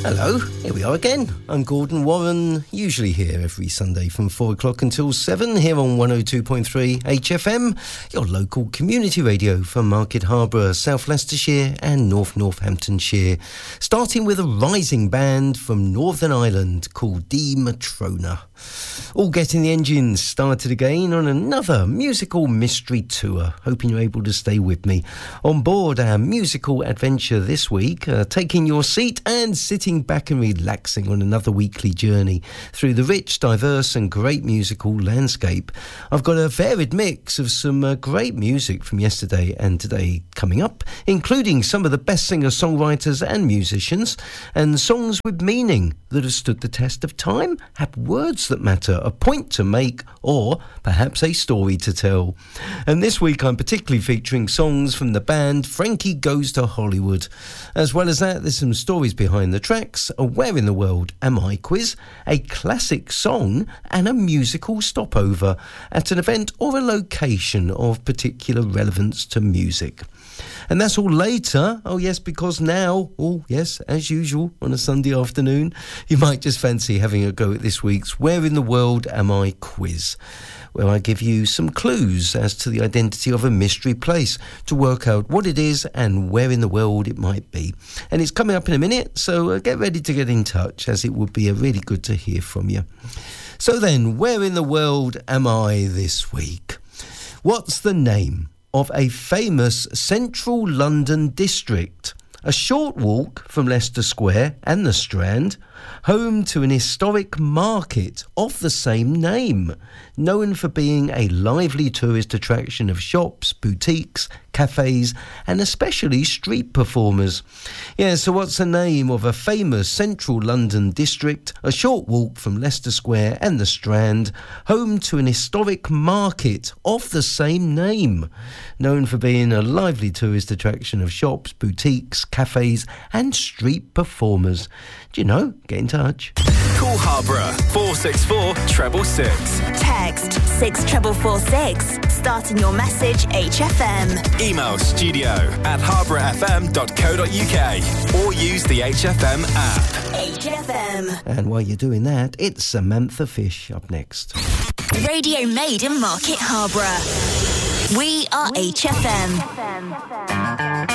Hello, here we are again. I'm Gordon Warren, usually here every Sunday from 4 o'clock until 7 here on 102.3 HFM, your local community radio for Market Harborough, South Leicestershire and North Northamptonshire, starting with a rising band from Northern Ireland called Die Matrona. All getting the engines started again on another musical mystery tour. Hoping you're able to stay with me on board our musical adventure this week, taking your seat and sitting back and relaxing on another weekly journey through the rich, diverse and great musical landscape. I've got a varied mix of some great music from yesterday and today coming up, including some of the best singer-songwriters and musicians, and songs with meaning that have stood the test of time, have words that matter, a point to make, or perhaps a story to tell. And this week I'm particularly featuring songs from the band Frankie Goes to Hollywood. As well as that, there's some stories behind the tracks, a Where in the World Am I quiz, a classic song and a musical stopover at an event or a location of particular relevance to music. And that's all later. Oh yes, because now, oh yes, as usual on a Sunday afternoon, you might just fancy having a go at this week's Where in the World Am I quiz, where I give you some clues as to the identity of a mystery place to work out what it is and where in the world it might be. And it's coming up in a minute, so get ready to get in touch, as it would be really good to hear from you. So then, where in the world am I this week? What's the name of a famous central London district, a short walk from Leicester Square and the Strand, home to an historic market of the same name, known for being a lively tourist attraction of shops, boutiques, cafes, and especially street performers. Yeah, so what's the name of a famous central London district, a short walk from Leicester Square and the Strand, home to an historic market of the same name, known for being a lively tourist attraction of shops, boutiques, cafes, and street performers? Do you know? Get in touch. Call Harborough 464 666. Text 64446. Starting your message HFM. Email studio@harbourfm.co.uk or use the HFM app. HFM. And while you're doing that, it's Samantha Fish up next. Radio made in Market Harborough. We are HFM.